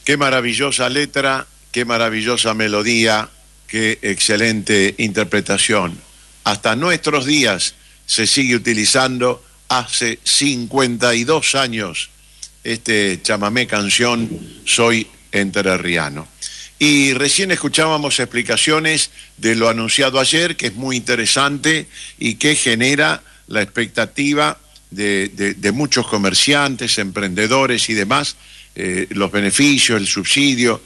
Qué maravillosa letra, qué maravillosa melodía, qué excelente interpretación. Hasta nuestros días se sigue utilizando, hace 52 años, este chamamé canción Soy Entrerriano. Y recién escuchábamos explicaciones de lo anunciado ayer, que es muy interesante y que genera la expectativa de muchos comerciantes, emprendedores y demás, los beneficios, el subsidio,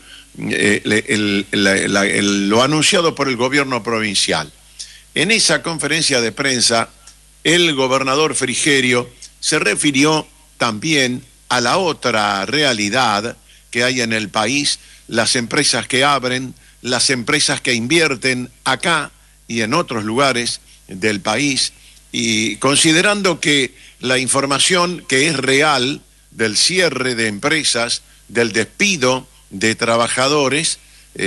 lo anunciado por el gobierno provincial. En esa conferencia de prensa, el gobernador Frigerio se refirió también a la otra realidad que hay en el país, las empresas que abren, las empresas que invierten acá y en otros lugares del país, y considerando que la información que es real del cierre de empresas, del despido de trabajadores,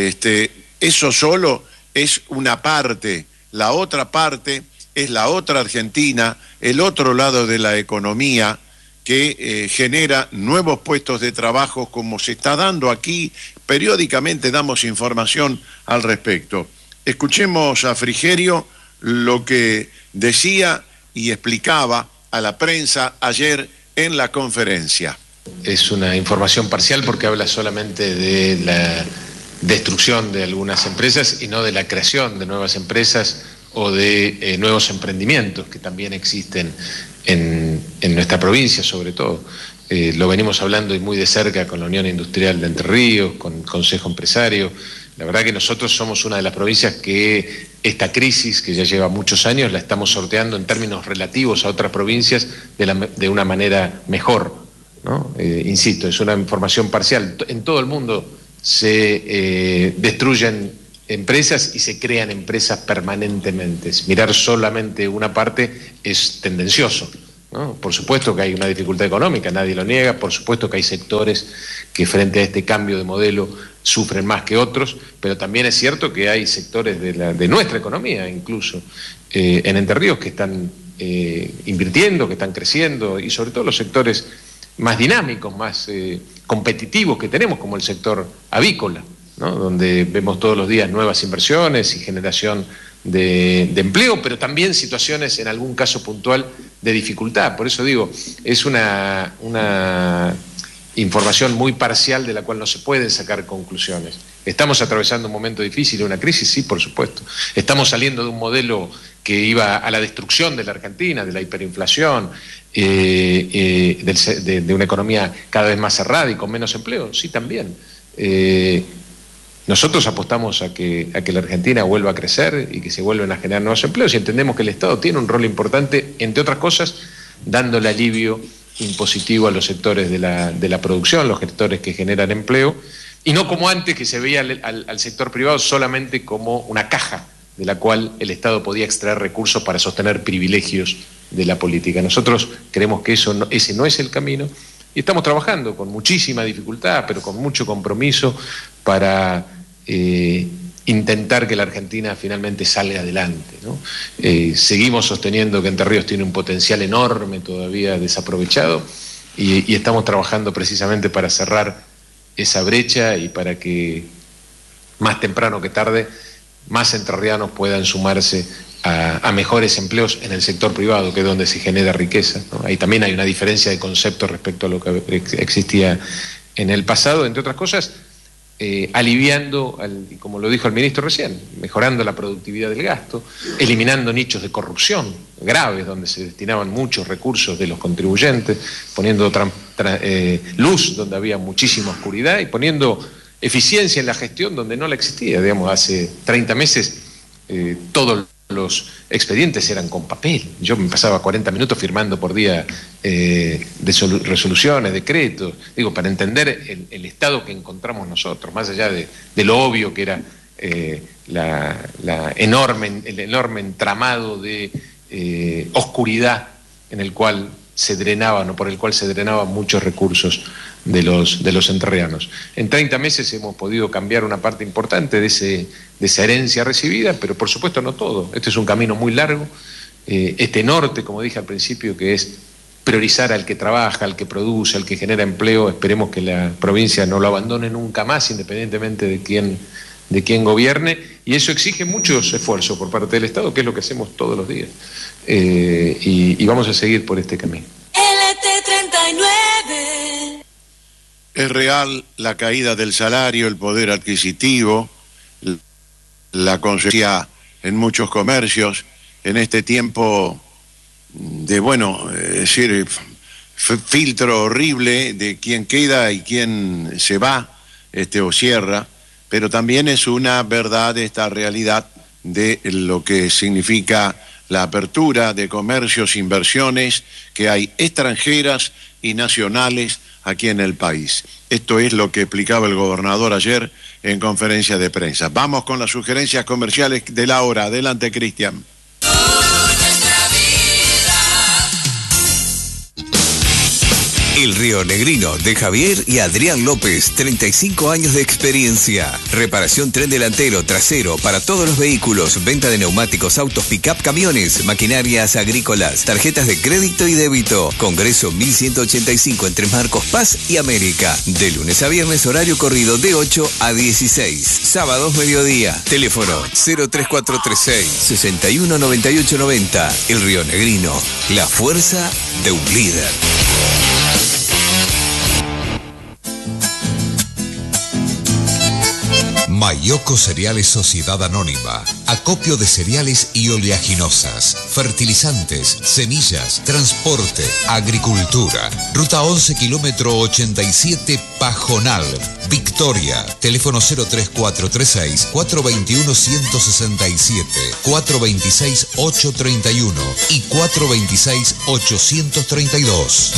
eso solo es una parte. La otra parte es la otra Argentina, el otro lado de la economía, que genera nuevos puestos de trabajo, como se está dando aquí. Periódicamente damos información al respecto. Escuchemos a Frigerio lo que decía y explicaba a la prensa ayer en la conferencia. Es una información parcial porque habla solamente de la destrucción de algunas empresas y no de la creación de nuevas empresas o de nuevos emprendimientos que también existen en nuestra provincia, sobre todo. Lo venimos hablando y muy de cerca con la Unión Industrial de Entre Ríos, con el Consejo Empresario. La verdad que nosotros somos una de las provincias que esta crisis, que ya lleva muchos años, la estamos sorteando en términos relativos a otras provincias de una manera mejor, ¿no? Insisto, es una información parcial. En todo el mundo se destruyen empresas y se crean empresas permanentemente. Mirar solamente una parte es tendencioso, ¿no? Por supuesto que hay una dificultad económica, nadie lo niega, por supuesto que hay sectores que frente a este cambio de modelo sufren más que otros, pero también es cierto que hay sectores de nuestra economía, incluso en Entre Ríos, que están invirtiendo, que están creciendo, y sobre todo los sectores más dinámicos, más competitivos que tenemos, como el sector avícola, ¿no? Donde vemos todos los días nuevas inversiones y generación de empleo, pero también situaciones, en algún caso puntual, de dificultad. Por eso digo, es una información muy parcial de la cual no se pueden sacar conclusiones. ¿Estamos atravesando un momento difícil, una crisis? Sí, por supuesto. Estamos saliendo de un modelo que iba a la destrucción de la Argentina, de la hiperinflación, de una economía cada vez más cerrada y con menos empleo. Sí, también. Nosotros apostamos a que la Argentina vuelva a crecer y que se vuelvan a generar nuevos empleos, y entendemos que el Estado tiene un rol importante, entre otras cosas, dándole alivio impositivo a los sectores de la producción, los sectores que generan empleo, y no como antes, que se veía al sector privado solamente como una caja de la cual el Estado podía extraer recursos para sostener privilegios de la política. Nosotros creemos que ese no es el camino, y estamos trabajando con muchísima dificultad, pero con mucho compromiso, para intentar que la Argentina finalmente salga adelante, ¿no? Seguimos sosteniendo que Entre Ríos tiene un potencial enorme todavía desaprovechado, y estamos trabajando precisamente para cerrar esa brecha y para que más temprano que tarde más entrerrianos puedan sumarse a mejores empleos en el sector privado, que es donde se genera riqueza, ¿no? Ahí también hay una diferencia de concepto respecto a lo que existía en el pasado, entre otras cosas, aliviando, como lo dijo el ministro recién, mejorando la productividad del gasto, eliminando nichos de corrupción graves donde se destinaban muchos recursos de los contribuyentes, poniendo luz donde había muchísima oscuridad y poniendo eficiencia en la gestión donde no la existía. Digamos, hace 30 meses todos los expedientes eran con papel. Yo me pasaba 40 minutos firmando por día resoluciones, decretos, digo, para entender el estado que encontramos nosotros, más allá de lo obvio que era el enorme entramado de oscuridad en el cual se drenaban, o por el cual se drenaban muchos recursos de los entrerrianos. En 30 meses hemos podido cambiar una parte importante de esa herencia recibida, pero por supuesto no todo. Este es un camino muy largo. Este norte, como dije al principio, que es priorizar al que trabaja, al que produce, al que genera empleo. Esperemos que la provincia no lo abandone nunca más, independientemente de quién gobierne, y eso exige muchos esfuerzos por parte del Estado, que es lo que hacemos todos los días, y vamos a seguir por este camino. LT39. Es real la caída del salario, el poder adquisitivo, la consecuencia en muchos comercios, en este tiempo de, filtro horrible de quién queda y quién se va o cierra, pero también es una verdad esta realidad de lo que significa la apertura de comercios, inversiones que hay extranjeras y nacionales aquí en el país. Esto es lo que explicaba el gobernador ayer en conferencia de prensa. Vamos con las sugerencias comerciales de la hora. Adelante, Cristian. El Río Negrino, de Javier y Adrián López, 35 años de experiencia. Reparación tren delantero, trasero, para todos los vehículos. Venta de neumáticos, autos, pick-up, camiones, maquinarias agrícolas, tarjetas de crédito y débito. Congreso 1185 entre Marcos Paz y América. De lunes a viernes, horario corrido de 8 a 16. Sábados, mediodía. Teléfono 03436 619890. El Río Negrino, la fuerza de un líder. Mayoco Cereales Sociedad Anónima. Acopio de cereales y oleaginosas, fertilizantes, semillas, transporte, agricultura. Ruta 11, kilómetro 87, Pajonal, Victoria. Teléfono 03436 421 167, 426 831 y 426 832.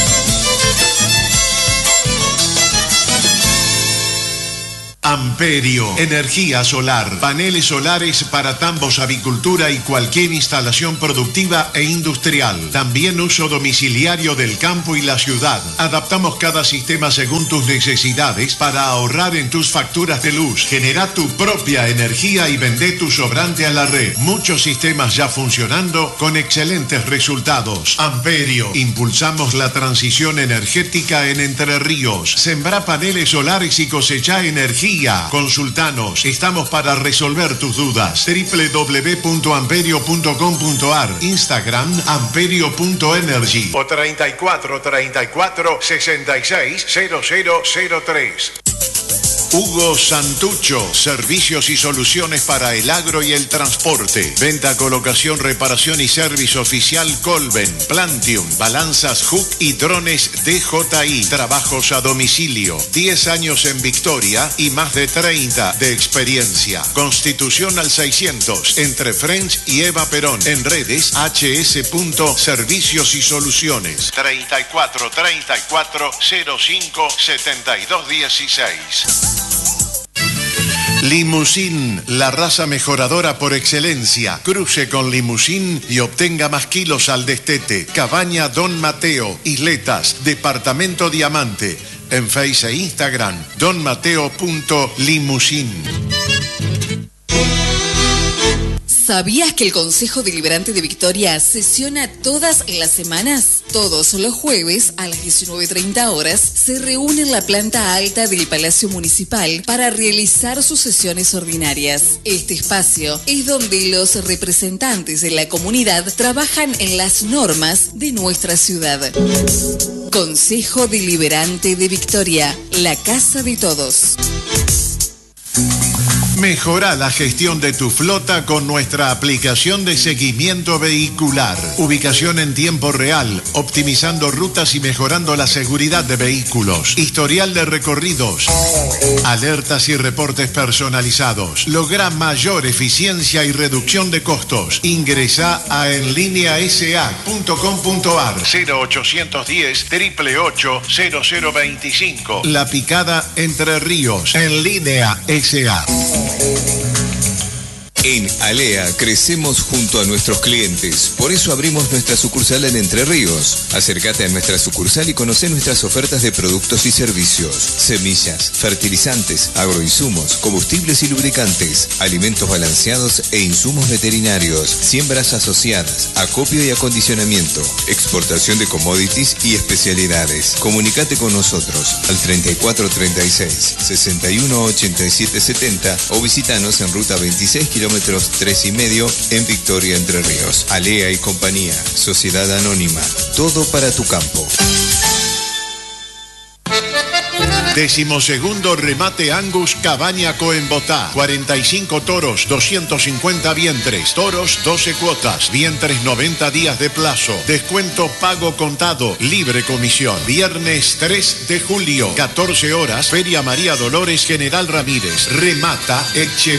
Amperio, energía solar, paneles solares para tambos, avicultura y cualquier instalación productiva e industrial. También uso domiciliario del campo y la ciudad. Adaptamos cada sistema según tus necesidades para ahorrar en tus facturas de luz. Genera tu propia energía y vende tu sobrante a la red. Muchos sistemas ya funcionando con excelentes resultados. Amperio, impulsamos la transición energética en Entre Ríos. Sembra paneles solares y cosecha energía. Consultanos, estamos para resolver tus dudas. www.amperio.com.ar, Instagram amperio.energy o 3434 66 0003. Hugo Santucho, servicios y soluciones para el agro y el transporte. Venta, colocación, reparación y servicio oficial Colben, Plantium, balanzas Hook y drones DJI. Trabajos a domicilio. 10 años en Victoria y más de 30 de experiencia. Constitución al 600, entre French y Eva Perón. En redes hs.servicios y soluciones. 3434 05 72 16. Limusín, la raza mejoradora por excelencia. Cruce con Limusín y obtenga más kilos al destete. Cabaña Don Mateo, Isletas, Departamento Diamante. En Face e Instagram, donmateo.limusín. ¿Sabías que el Consejo Deliberante de Victoria sesiona todas las semanas? Todos los jueves a las 19:30 horas se reúne en la planta alta del Palacio Municipal para realizar sus sesiones ordinarias. Este espacio es donde los representantes de la comunidad trabajan en las normas de nuestra ciudad. Consejo Deliberante de Victoria, la casa de todos. Mejora la gestión de tu flota con nuestra aplicación de seguimiento vehicular. Ubicación en tiempo real, optimizando rutas y mejorando la seguridad de vehículos. Historial de recorridos. Alertas y reportes personalizados. Logra mayor eficiencia y reducción de costos. Ingresa a enlineasa.com.ar 0810 888 0025. La Picada, Entre Ríos. En Línea SA. En Alea crecemos junto a nuestros clientes, por eso abrimos nuestra sucursal en Entre Ríos. Acércate a nuestra sucursal y conoce nuestras ofertas de productos y servicios: semillas, fertilizantes, agroinsumos, combustibles y lubricantes, alimentos balanceados e insumos veterinarios, siembras asociadas, acopio y acondicionamiento, exportación de commodities y especialidades. Comunicate con nosotros al 3436 61 87 70 o visítanos en ruta 26 kilómetros 3,5 en Victoria, Entre Ríos. Alea y Compañía, Sociedad Anónima, todo para tu campo. 12º remate Angus Cabaña Coembotá. 45 toros, 250 vientres. Toros 12 cuotas. Vientres 90 días de plazo. Descuento pago contado. Libre comisión. Viernes 3 de julio, 14 horas. Feria María Dolores General Ramírez. Remata Echeverría.